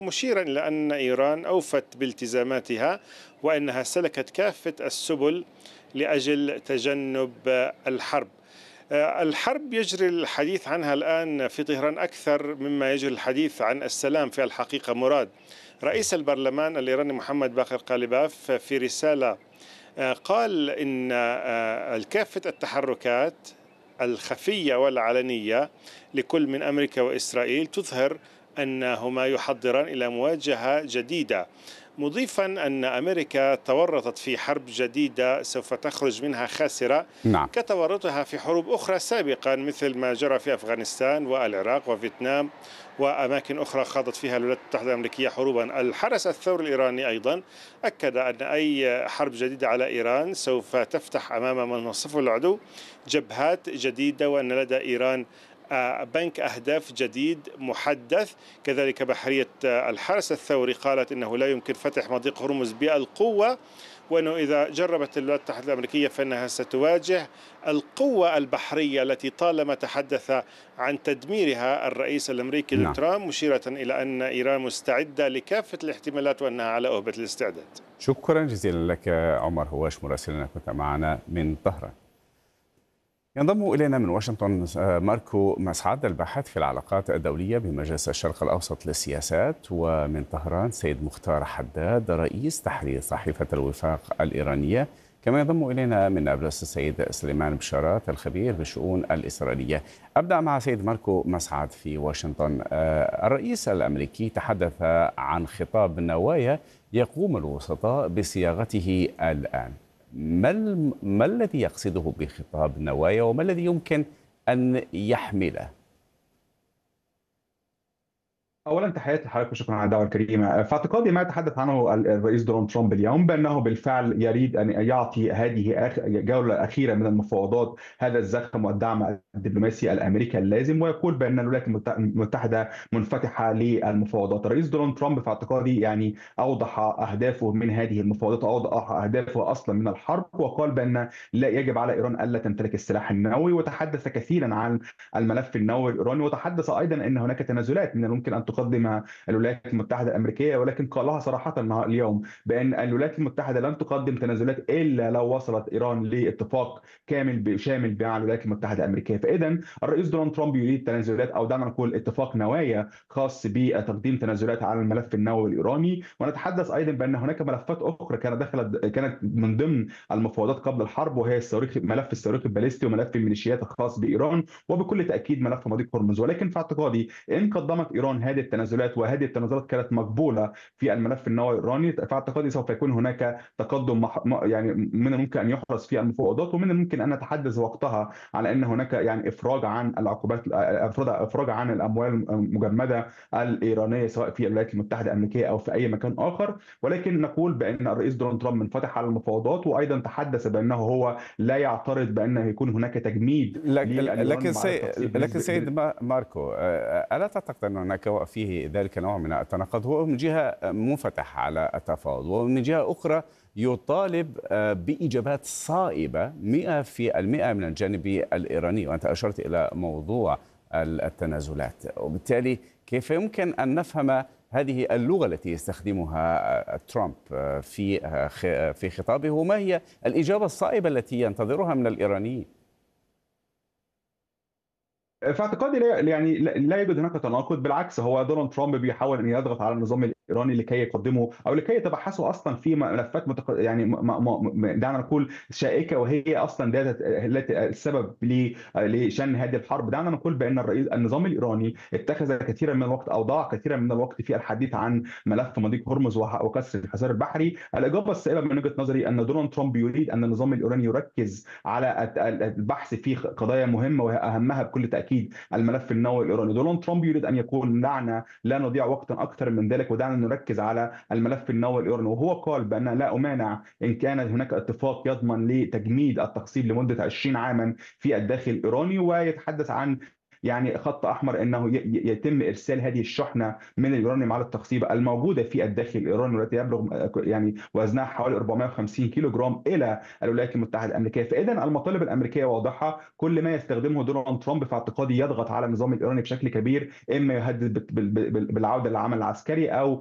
مشيرا إلى أن إيران أوفت بالتزاماتها وأنها سلكت كافة السبل لأجل تجنب الحرب. الحرب يجري الحديث عنها الآن في طهران أكثر مما يجري الحديث عن السلام في الحقيقة. مراد رئيس البرلمان الإيراني محمد باقر قالباف في رسالة قال إن كافة التحركات الخفية والعلنية لكل من أمريكا وإسرائيل تظهر أنهما يحضران إلى مواجهة جديدة، مضيفا أن أمريكا تورطت في حرب جديدة سوف تخرج منها خاسرة نعم. كتورطها في حروب أخرى سابقا مثل ما جرى في أفغانستان والعراق وفيتنام وأماكن أخرى خاضت فيها الولايات المتحدة الأمريكية حروبا. الحرس الثوري الإيراني أيضا أكد أن أي حرب جديدة على إيران سوف تفتح أمام من وصفه العدو جبهات جديدة، وأن لدى إيران بنك أهداف جديد محدث. كذلك بحرية الحرس الثوري قالت إنه لا يمكن فتح مضيق هرمز بالقوة، وأنه إذا جربت الولايات المتحدة الأمريكية فإنها ستواجه القوة البحرية التي طالما تحدث عن تدميرها الرئيس الأمريكي نعم. ترامب، مشيرة إلى أن إيران مستعدة لكافة الاحتمالات وأنها على أهبة الاستعداد. شكرا جزيلا لك عمر هواش مراسلنا، كنت معنا من طهران. ينضم إلينا من واشنطن ماركو مسعد الباحث في العلاقات الدولية بمجلس الشرق الأوسط للسياسات، ومن طهران سيد مختار حداد رئيس تحرير صحيفة الوفاق الإيرانية. كما ينضم إلينا من نابلس السيد سليمان بشارات الخبير بالشؤون الإسرائيلية. أبدأ مع سيد ماركو مسعد في واشنطن. الرئيس الأمريكي تحدث عن خطاب نوايا يقوم الوسطاء بصياغته الآن. ما الذي يقصده بخطاب نوايا وما الذي يمكن أن يحمله؟ اولا تحياتي لحضرتك وشكرا على الدعوه الكريمه. في اعتقادي ما يتحدث عنه الرئيس دونالد ترامب اليوم بانه بالفعل يريد ان يعطي هذه جوله اخيره من المفاوضات هذا الزخم والدعم الدبلوماسي الامريكي اللازم، ويقول بان الولايات المتحده منفتحه للمفاوضات. الرئيس دونالد ترامب في اعتقادي اوضح اهدافه من هذه المفاوضات، اوضح اهدافه اصلا من الحرب، وقال بان لا يجب على ايران الا تمتلك السلاح النووي، وتحدث كثيرا عن الملف النووي الايراني، وتحدث ايضا ان هناك تنازلات من الممكن ان تقدمها الولايات المتحده الامريكيه، ولكن قالها صراحه اليوم بان الولايات المتحده لن تقدم تنازلات الا لو وصلت ايران لاتفاق كامل شامل مع الولايات المتحده الامريكيه. فاذا الرئيس دونالد ترامب يريد تنازلات، او دعنا نقول اتفاق نوايا خاص بتقديم تنازلات على الملف النووي الايراني. ونتحدث ايضا بان هناك ملفات اخرى كانت من ضمن المفاوضات قبل الحرب، وهي ملف الصاروخ الباليستي وملف الميليشيات الخاص بايران، وبكل تاكيد ملف مضيق هرمز. ولكن في اعتقادي ان قدمت ايران هذه التنازلات، وهذه التنازلات كانت مقبوله في الملف النووي الايراني، في اعتقادي سوف يكون هناك تقدم من الممكن ان يحرز في المفاوضات، ومن الممكن ان نتحدث وقتها على ان هناك افراج عن العقوبات، افراج عن الاموال المجمده الايرانيه سواء في الولايات المتحده الامريكيه او في اي مكان اخر. ولكن نقول بان الرئيس دونالد ترامب منفتح على المفاوضات، وايضا تحدث بانه هو لا يعترض بان يكون هناك تجميد لكن مع التفصيل سيد ماركو، ألا تعتقد أن هناك فيه ذلك نوع من التناقض؟ هو من جهة منفتح على التفاوض، ومن جهة أخرى يطالب بإجابات صائبة 100% من الجانب الإيراني، وأنت أشرت إلى موضوع التنازلات. وبالتالي كيف يمكن أن نفهم هذه اللغة التي يستخدمها ترامب في خطابه، وما هي الإجابة الصائبة التي ينتظرها من الإيرانيين؟ في اعتقادي لا يوجد هناك تناقض، بالعكس هو دونالد ترامب بيحاول ان يضغط على النظام الايراني لكي يقدمه او لكي يتبحثوا اصلا في ملفات دعنا نقول شائكه، وهي اصلا التي السبب لشن هذه الحرب. دعنا نقول بان النظام الايراني اتخذ كثيرا من الوقت او ضاع كثيرا من الوقت في الحديث عن ملف مضيق هرمز وكسر الحصار البحري. الاجابه السائبه من وجهه نظري ان دونالد ترامب يريد ان النظام الايراني يركز على البحث في قضايا مهمه، واهمها بكل تاكيد الملف النووي الايراني. دونالد ترامب يريد ان يقول دعنا لا نضيع وقتا اكثر من ذلك، ودعنا نركز على الملف النووي الايراني. وهو قال بان لا امانع ان كان هناك اتفاق يضمن لتجميد التقسيم لمده 20 عاما في الداخل الايراني، ويتحدث عن يعني خط احمر انه يتم ارسال هذه الشحنه من اليورانيوم على التخصيب الموجوده في الداخل الايراني، والتي يبلغ يعني وزنها حوالي 450 كيلو جرام الى الولايات المتحده الامريكيه. فاذا المطالب الامريكيه واضحه، كل ما يستخدمه دونالد ترامب في اعتقادي يضغط على النظام الايراني بشكل كبير، اما يهدد بالعوده للعمل العسكري او